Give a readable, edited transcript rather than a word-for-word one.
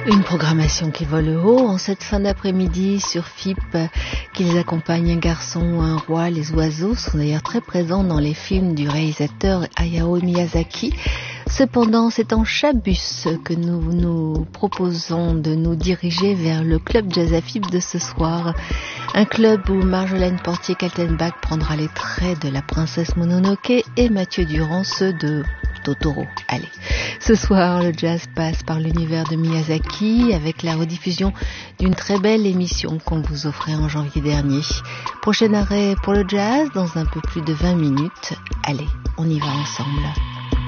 Une programmation qui vole haut en cette fin d'après-midi sur FIP, qui les accompagne un garçon, un roi. Les oiseaux sont d'ailleurs très présents dans les films du réalisateur Hayao Miyazaki. Cependant, c'est en Chabus que nous nous proposons de nous diriger vers le club Jazz à FIP de ce soir. Un club où Marjolaine Portier-Kaltenbach prendra les traits de la princesse Mononoke et Mathieu Durand ceux de Totoro. Allez, ce soir le jazz passe par l'univers de Miyazaki avec la rediffusion d'une très belle émission qu'on vous offrait en janvier dernier. Prochain arrêt pour le jazz dans un peu plus de 20 minutes. Allez, on y va ensemble.